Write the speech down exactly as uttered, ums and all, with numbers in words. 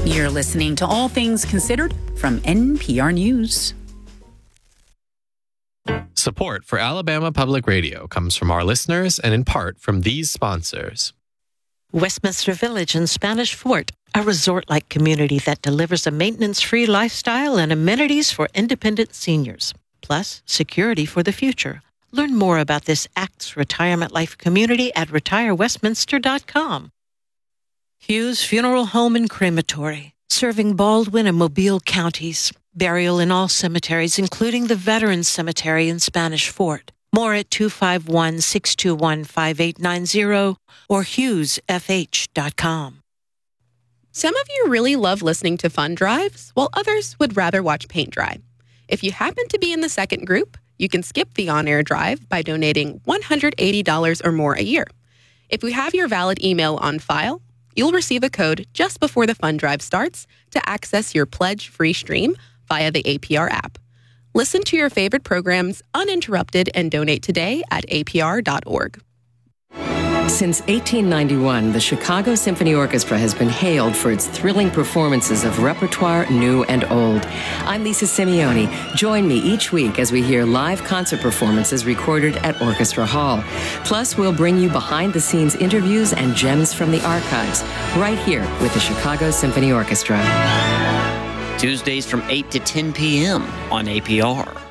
You're listening to All Things Considered from N P R News. Support for Alabama Public Radio comes from our listeners and in part from these sponsors. Westminster Village in Spanish Fort, a resort-like community that delivers a maintenance-free lifestyle and amenities for independent seniors, plus security for the future. Learn more about this ACTS Retirement Life community at retire westminster dot com. Hughes Funeral Home and Crematory, serving Baldwin and Mobile counties. Burial in all cemeteries, including the Veterans Cemetery in Spanish Fort. More at two five one, six two one, five eight nine zero or hughes f h dot com. Some of you really love listening to fun drives, while others would rather watch paint dry. If you happen to be in the second group, you can skip the on-air drive by donating one hundred eighty dollars or more a year. If we have your valid email on file, you'll receive a code just before the fund drive starts to access your pledge-free stream via the A P R app. Listen to your favorite programs uninterrupted and donate today at a p r dot org. Since eighteen ninety-one, the Chicago Symphony Orchestra has been hailed for its thrilling performances of repertoire new and old. I'm Lisa Simeone. Join me each week as we hear live concert performances recorded at Orchestra Hall. Plus, we'll bring you behind-the-scenes interviews and gems from the archives, right here with the Chicago Symphony Orchestra. Tuesdays from eight to ten p.m. on A P R.